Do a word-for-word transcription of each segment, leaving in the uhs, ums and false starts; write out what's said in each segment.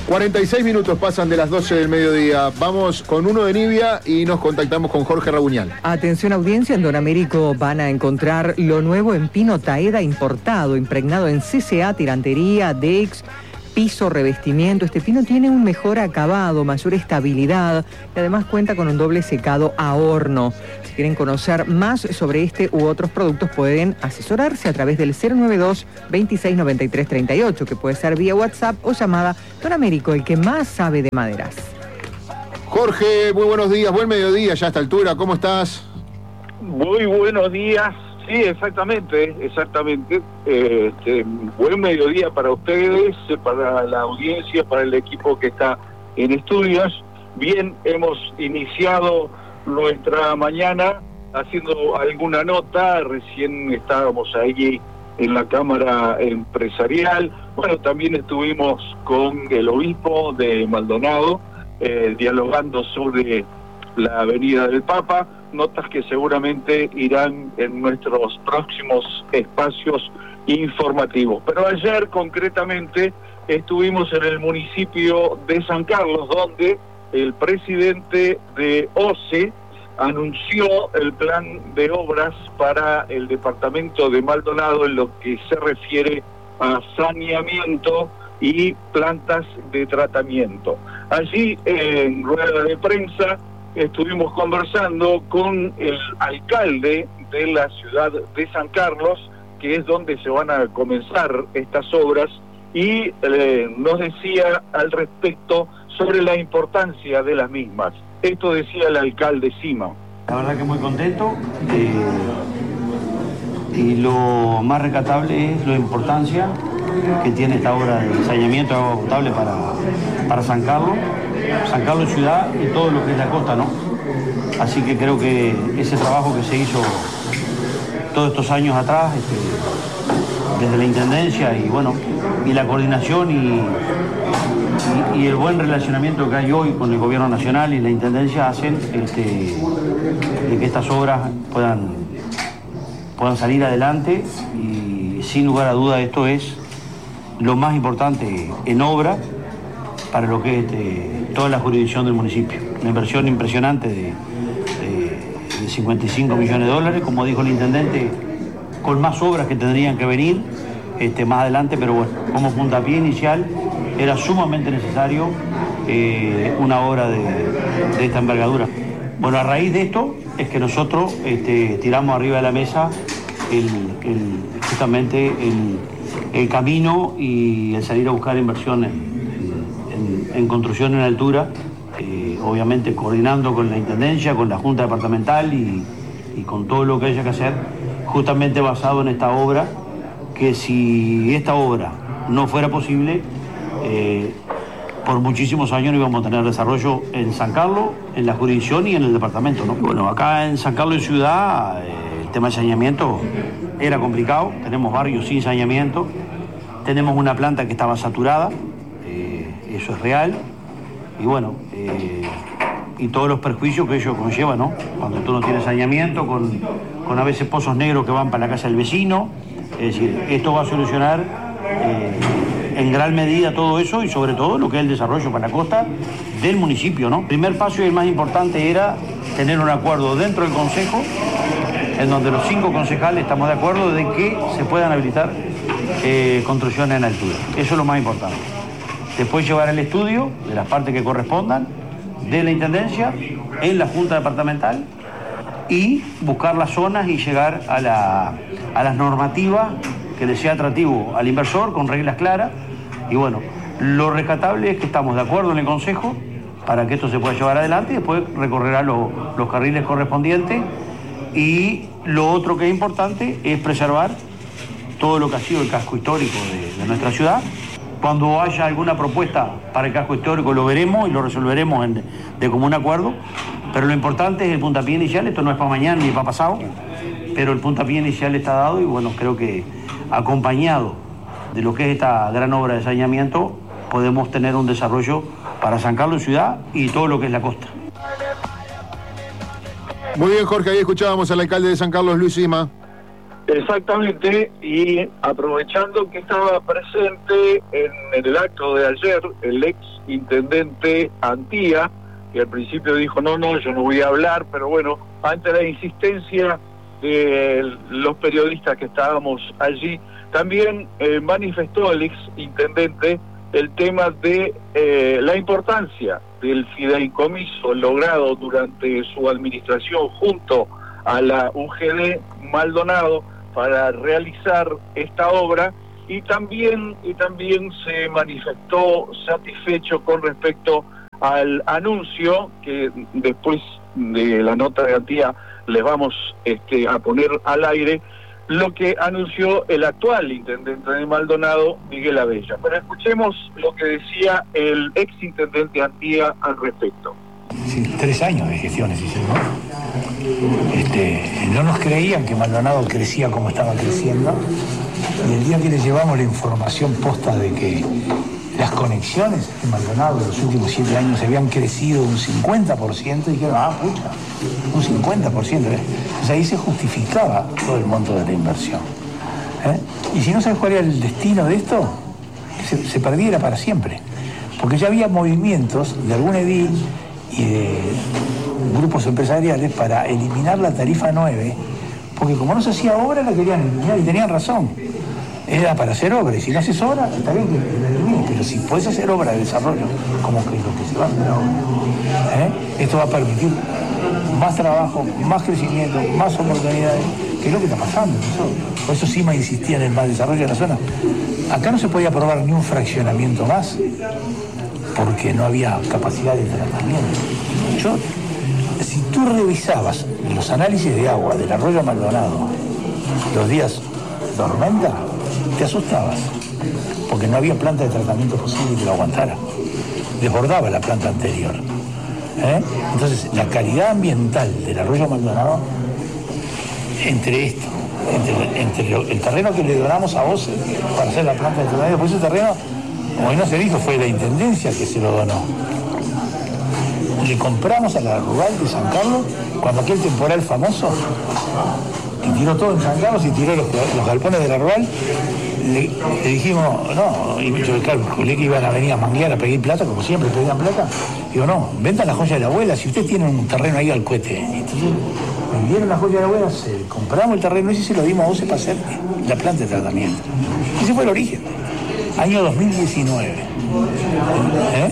cuarenta y seis minutos pasan de las doce del mediodía. Vamos con uno de Nibia y nos contactamos con Jorge Rabuñal. Atención audiencia, en Don Américo van a encontrar lo nuevo en pino Taeda importado, impregnado en C C A, tirantería, Dex, piso, revestimiento. Este pino tiene un mejor acabado, mayor estabilidad y además cuenta con un doble secado a horno. Si quieren conocer más sobre este u otros productos pueden asesorarse a través del cero noventa y dos, veintiséis noventa y tres treinta y ocho, que puede ser vía WhatsApp o llamada. Don Américo, el que más sabe de maderas. Jorge, muy buenos días, buen mediodía ya a esta altura, ¿cómo estás? Muy buenos días. Sí, exactamente, exactamente. Eh, este, buen mediodía para ustedes, para la audiencia, para el equipo que está en estudios. Bien, hemos iniciado nuestra mañana haciendo alguna nota, recién estábamos ahí en la Cámara Empresarial. Bueno, también estuvimos con el obispo de Maldonado, eh, dialogando sobre la Avenida del Papa, notas que seguramente irán en nuestros próximos espacios informativos. Pero ayer concretamente estuvimos en el municipio de San Carlos, donde el presidente de O C E anunció el plan de obras para el departamento de Maldonado en lo que se refiere a saneamiento y plantas de tratamiento. Allí, en rueda de prensa, estuvimos conversando con el alcalde de la ciudad de San Carlos, que es donde se van a comenzar estas obras, y eh, nos decía al respecto sobre la importancia de las mismas. Esto decía el alcalde Sima. La verdad que muy contento, eh, y lo más recatable es la importancia que tiene esta obra de saneamiento de agua potable para, para San Carlos, San Carlos ciudad y todo lo que es la costa, ¿no? Así que creo que ese trabajo que se hizo todos estos años atrás, este, desde la Intendencia y bueno, y la coordinación y, y, y el buen relacionamiento que hay hoy con el Gobierno Nacional y la Intendencia hacen este, de que estas obras puedan, puedan salir adelante, y sin lugar a duda esto es lo más importante en obra para lo que es este, toda la jurisdicción del municipio. Una inversión impresionante de, de, de cincuenta y cinco millones de dólares, como dijo el intendente, con más obras que tendrían que venir este, más adelante, pero bueno, como puntapié inicial era sumamente necesario eh, una obra de, de esta envergadura. Bueno, a raíz de esto es que nosotros este, tiramos arriba de la mesa el, el, justamente el, el camino y el salir a buscar inversiones en, en construcción en altura, eh, obviamente coordinando con la Intendencia, con la Junta Departamental y, y con todo lo que haya que hacer, justamente basado en esta obra, que si esta obra no fuera posible, eh, por muchísimos años no íbamos a tener desarrollo en San Carlos, en la jurisdicción y en el departamento, ¿no? Bueno, acá en San Carlos y ciudad, eh, el tema de saneamiento era complicado, tenemos barrios sin saneamiento, tenemos una planta que estaba saturada, eh, eso es real, y bueno, eh, y todos los perjuicios que ello conlleva, ¿no? Cuando tú no tienes saneamiento, con, con a veces pozos negros que van para la casa del vecino, es decir, esto va a solucionar eh, en gran medida todo eso y sobre todo lo que es el desarrollo para la costa del municipio, ¿no? El primer paso y el más importante era tener un acuerdo dentro del Consejo, en donde los cinco concejales estamos de acuerdo de que se puedan habilitar eh, construcciones en altura. Eso es lo más importante. Después llevar el estudio de las partes que correspondan de la Intendencia en la Junta Departamental y buscar las zonas y llegar a, la, a las normativas que le sea atractivo al inversor con reglas claras. Y bueno, lo rescatable es que estamos de acuerdo en el Consejo para que esto se pueda llevar adelante y después recorrerá lo, los carriles correspondientes. Y lo otro que es importante es preservar todo lo que ha sido el casco histórico de, de nuestra ciudad. Cuando haya alguna propuesta para el casco histórico lo veremos y lo resolveremos en, de común acuerdo, pero lo importante es el puntapié inicial. Esto no es para mañana ni para pasado, pero el puntapié inicial está dado y bueno, creo que acompañado de lo que es esta gran obra de saneamiento podemos tener un desarrollo para San Carlos ciudad y todo lo que es la costa. Muy bien, Jorge, ahí escuchábamos al alcalde de San Carlos, Luis Sima. Exactamente, y aprovechando que estaba presente en, en el acto de ayer el ex intendente Antía, que al principio dijo no, no, yo no voy a hablar, pero bueno, ante la insistencia de los periodistas que estábamos allí, también eh, manifestó el ex intendente el tema de eh, la importancia del fideicomiso logrado durante su administración junto a la U G D Maldonado para realizar esta obra, y también y también se manifestó satisfecho con respecto al anuncio que después de la nota de Antía les vamos este, a poner al aire, lo que anunció el actual intendente de Maldonado, Miguel Abella. Pero escuchemos lo que decía el ex intendente Antía al respecto. Sí, tres años de gestiones hicimos. Este, no nos creían que Maldonado crecía como estaba creciendo, y el día que les llevamos la información posta de que las conexiones en Maldonado en los últimos siete años habían crecido un cincuenta por ciento, dijeron, ah, pucha, un cincuenta por ciento. ¿eh? Entonces ahí se justificaba todo el monto de la inversión. ¿eh? Y si no sabes cuál era el destino de esto, que se, se perdiera para siempre. Porque ya había movimientos de algún edil y de grupos empresariales para eliminar la tarifa nueve, porque como no se hacía obra la querían eliminar, y tenían razón. Era para hacer obra, y si no haces obra, está bien que la elimines, pero si puedes hacer obra de desarrollo, como que es lo que se va a hacer ahora, ¿eh? Esto va a permitir más trabajo, más crecimiento, más oportunidades, que es lo que está pasando. Eso, por eso Cima insistía en el más desarrollo de la zona. Acá no se podía aprobar ni un fraccionamiento más, porque no había capacidad de tratamiento. Yo, si tú revisabas los análisis de agua del arroyo Maldonado los días tormenta, te asustabas, porque no había planta de tratamiento posible que lo aguantara. Desbordaba la planta anterior. ¿eh? Entonces, la calidad ambiental del arroyo Maldonado, entre esto, entre, entre el terreno que le donamos a vos para hacer la planta de tratamiento, por ese terreno, como no se dijo, fue la intendencia que se lo donó. Le compramos a la rural de San Carlos, cuando aquel temporal famoso, que tiró todo en San Carlos y tiró los, los galpones de la rural, le, le dijimos, no, y yo calculé que iban a venir a manguear a pedir plata, como siempre pedían plata. Digo, no, vendan la joya de la abuela, si usted tiene un terreno ahí al cohete. Entonces, vendieron la joya de la abuela, se, compramos el terreno ese y se lo dimos a Voce para hacer la planta de tratamiento. Ese fue el origen. Año dos mil diecinueve. ¿Eh?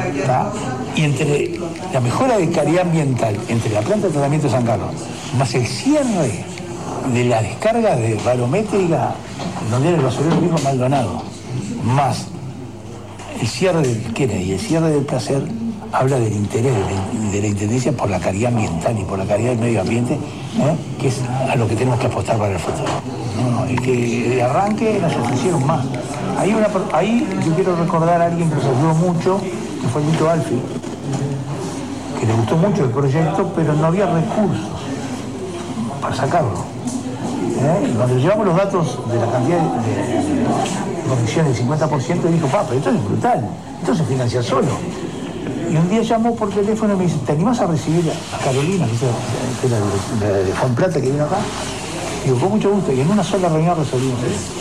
Y entre la mejora de calidad ambiental, entre la planta de tratamiento de San Carlos, más el cierre de la descarga de barométrica, donde era el basurero viejo Maldonado, más el cierre del Kennedy y el cierre del Placer, habla del interés de la, de la Intendencia por la calidad ambiental y por la calidad del medio ambiente, ¿eh? que es a lo que tenemos que apostar para el futuro. No, no, es que de arranque nos ofrecieron más. Ahí, una, ahí yo quiero recordar a alguien que nos ayudó mucho, que fue Lito Alfi, que le gustó mucho el proyecto, pero no había recursos para sacarlo. ¿Eh? Y cuando llevamos los datos de la cantidad de, de, de conexiones del cincuenta por ciento, dijo, papá, esto es brutal, esto se financia solo. Y un día llamó por teléfono y me dice, ¿te animás a recibir a Carolina, que es la de, de Juan Plata, que vino acá? Digo, con mucho gusto, y en una sola reunión resolvimos eso.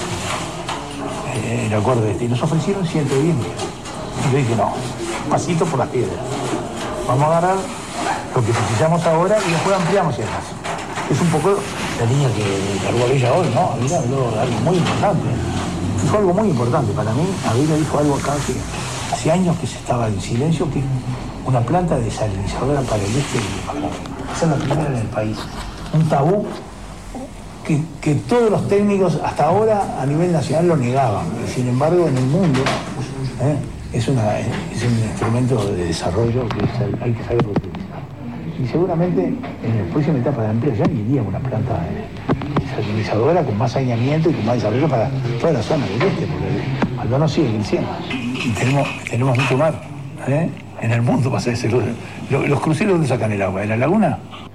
Eh, el acuerdo este, y nos ofrecieron ciento veinte. Y yo dije, no, pasito por las piedras. Vamos a agarrar lo que precisamos ahora y después ampliamos y demás. Es un poco la línea que cargó Abella hoy, ¿no? Abella habló de algo muy importante. Dijo algo muy importante para mí. Abella dijo algo acá que hace años que se estaba en silencio, que una planta desalinizadora para el este del Paraguay. Esa es la primera en el país. Un tabú que, que todos los técnicos hasta ahora a nivel nacional lo negaban. Y sin embargo, en el mundo ¿eh? es, una, es un instrumento de desarrollo que hay que saber utilizar. Y seguramente en la próxima etapa de la ampliación iría una planta desalinizadora con más saneamiento y con más desarrollo para toda la zona del este, porque Maldonado sigue creciendo. Y tenemos, tenemos mucho mar ¿eh? en el mundo para hacer ese. Los, los cruceros, ¿dónde sacan el agua? ¿De la laguna?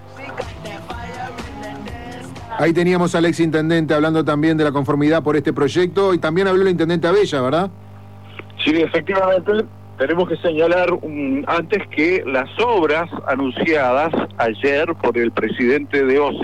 Ahí teníamos al ex intendente hablando también de la conformidad por este proyecto, y también habló el intendente Abella, ¿verdad? Sí, efectivamente. Tenemos que señalar um, antes que las obras anunciadas ayer por el presidente de O C E,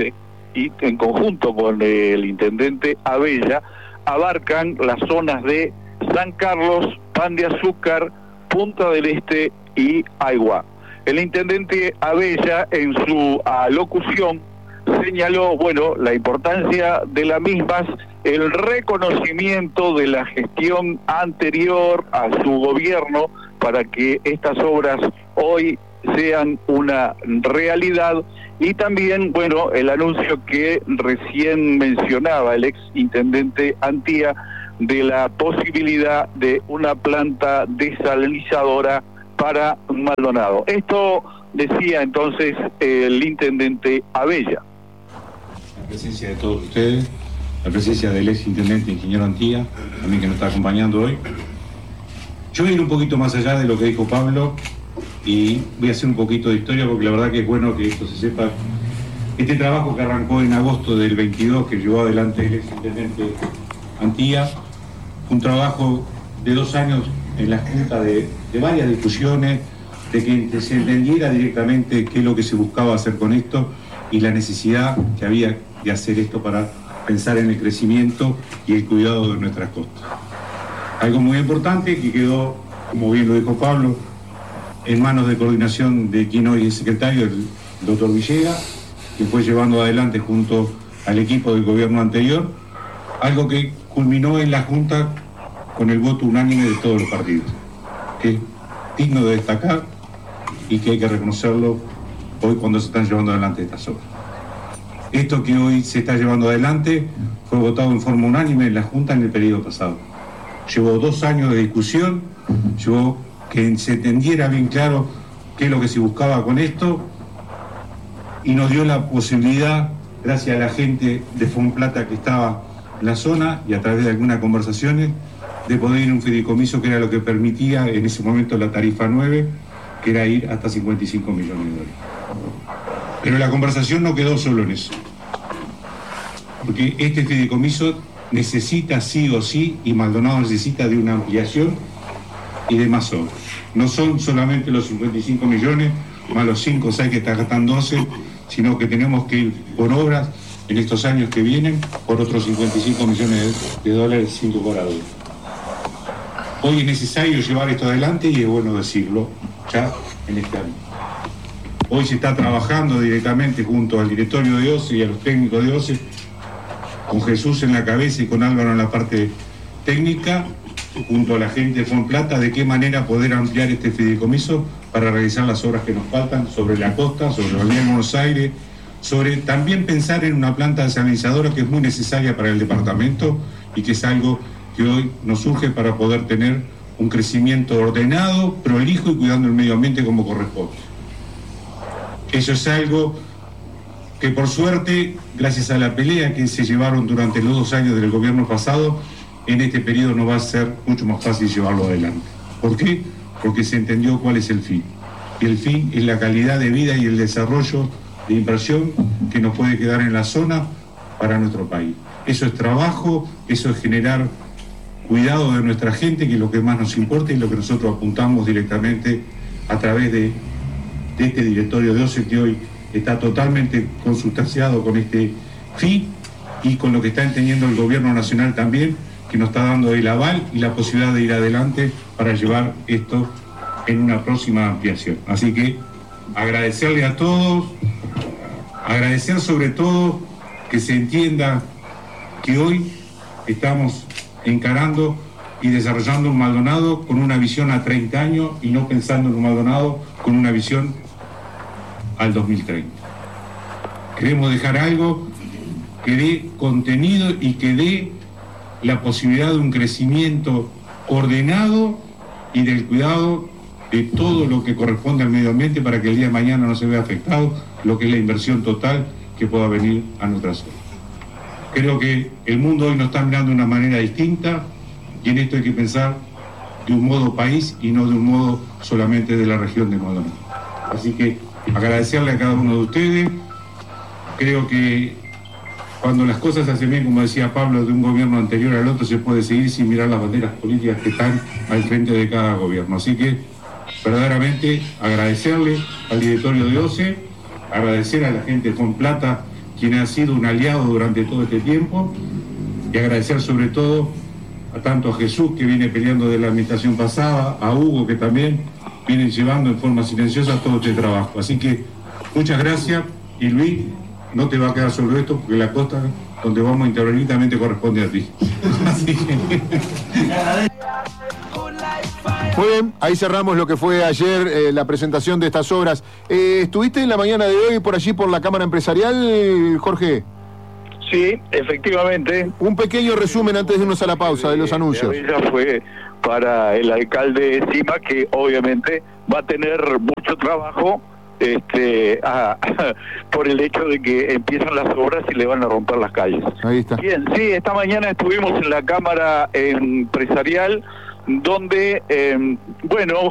y en conjunto con el intendente Abella, abarcan las zonas de San Carlos, Pan de Azúcar, Punta del Este y Aiguá. El intendente Abella, en su alocución, señaló, bueno, la importancia de las mismas, el reconocimiento de la gestión anterior a su gobierno para que estas obras hoy sean una realidad, y también, bueno, el anuncio que recién mencionaba el ex intendente Antía de la posibilidad de una planta desalinizadora para Maldonado. Esto decía entonces el intendente Abella. La presencia de todos ustedes, la presencia del ex intendente ingeniero Antía, también que nos está acompañando hoy. Yo voy a ir un poquito más allá de lo que dijo Pablo y voy a hacer un poquito de historia, porque la verdad que es bueno que esto se sepa. Este trabajo que arrancó en agosto del veintidós, que llevó adelante el ex intendente Antía, un trabajo de dos años en la Junta de, de varias discusiones, de que se entendiera directamente qué es lo que se buscaba hacer con esto y la necesidad que había de hacer esto para pensar en el crecimiento y el cuidado de nuestras costas. Algo muy importante que quedó, como bien lo dijo Pablo, en manos de coordinación de quien hoy es secretario, el doctor Villegas, que fue llevando adelante junto al equipo del gobierno anterior, algo que culminó en la Junta con el voto unánime de todos los partidos, que es digno de destacar y que hay que reconocerlo hoy cuando se están llevando adelante estas obras. Esto que hoy se está llevando adelante fue votado en forma unánime en la Junta en el periodo pasado. Llevó dos años de discusión, llevó que se entendiera bien claro qué es lo que se buscaba con esto, y nos dio la posibilidad, gracias a la gente de Fonplata que estaba en la zona y a través de algunas conversaciones, de poder ir a un fideicomiso que era lo que permitía en ese momento la tarifa nueve, que era ir hasta cincuenta y cinco millones de dólares. Pero la conversación no quedó solo en eso, porque este fideicomiso necesita sí o sí, y Maldonado necesita de una ampliación y de más obras. No son solamente los cincuenta y cinco millones, más los cinco o seis que está gastando doce, sino que tenemos que ir por obras en estos años que vienen por otros cincuenta y cinco millones de dólares sin lugar a dudas. Hoy es necesario llevar esto adelante y es bueno decirlo ya en este año. Hoy se está trabajando directamente junto al directorio de O C E y a los técnicos de O C E, con Jesús en la cabeza y con Álvaro en la parte técnica, junto a la gente de Fonplata, de qué manera poder ampliar este fideicomiso para realizar las obras que nos faltan sobre la costa, sobre la Bahía de Buenos Aires, sobre también pensar en una planta desalinizadora que es muy necesaria para el departamento y que es algo que hoy nos surge para poder tener un crecimiento ordenado, prolijo y cuidando el medio ambiente como corresponde. Eso es algo que por suerte, gracias a la pelea que se llevaron durante los dos años del gobierno pasado, en este periodo nos va a ser mucho más fácil llevarlo adelante. ¿Por qué? Porque se entendió cuál es el fin. Y el fin es la calidad de vida y el desarrollo de inversión que nos puede quedar en la zona para nuestro país. Eso es trabajo, eso es generar cuidado de nuestra gente, que es lo que más nos importa y lo que nosotros apuntamos directamente a través de, de este directorio de O C E, que hoy está totalmente consustanciado con este fin y con lo que está entendiendo el gobierno nacional también, que nos está dando el aval y la posibilidad de ir adelante para llevar esto en una próxima ampliación. Así que agradecerle a todos, agradecer sobre todo que se entienda que hoy estamos encarando y desarrollando un Maldonado con una visión a treinta años y no pensando en un Maldonado con una visión al dos mil treinta. Queremos dejar algo que dé contenido y que dé la posibilidad de un crecimiento ordenado y del cuidado de todo lo que corresponde al medio ambiente para que el día de mañana no se vea afectado lo que es la inversión total que pueda venir a nuestra zona. Creo que el mundo hoy nos está mirando de una manera distinta y en esto hay que pensar de un modo país y no de un modo solamente de la región de Maldonado. Así que agradecerle a cada uno de ustedes. Creo que cuando las cosas se hacen bien, como decía Pablo, de un gobierno anterior al otro se puede seguir sin mirar las banderas políticas que están al frente de cada gobierno. Así que verdaderamente agradecerle al directorio de O C E, agradecer a la gente de Fonplata quien ha sido un aliado durante todo este tiempo, y agradecer sobre todo a tanto a Jesús, que viene peleando de la administración pasada, a Hugo, que también viene llevando en forma silenciosa todo este trabajo. Así que muchas gracias, y Luis, no te va a quedar solo esto, porque la costa donde vamos a intervenir también te corresponde a ti. Así que... Muy bien, ahí cerramos lo que fue ayer eh, la presentación de estas obras. Eh, ¿Estuviste en la mañana de hoy por allí por la Cámara Empresarial, Jorge? Sí, efectivamente. Un pequeño resumen antes de irnos a la pausa de los anuncios. Ella fue para el alcalde Sima, que obviamente va a tener mucho trabajo este a, a, por el hecho de que empiezan las obras y le van a romper las calles. Ahí está. Bien, sí, esta mañana estuvimos en la Cámara Empresarial, donde, eh, bueno,